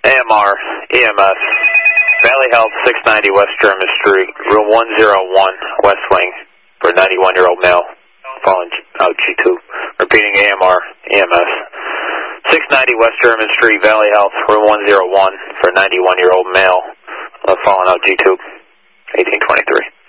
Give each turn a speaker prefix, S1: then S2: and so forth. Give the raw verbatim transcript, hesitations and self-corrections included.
S1: A M R, E M S, Valley Health, six ninety West German Street, room one oh one, West Wing, for a ninety-one-year-old male, falling out G two. Repeating A M R, E M S, six ninety West German Street, Valley Health, room one oh one, for a ninety-one-year-old male, uh, falling out G two, eighteen twenty-three.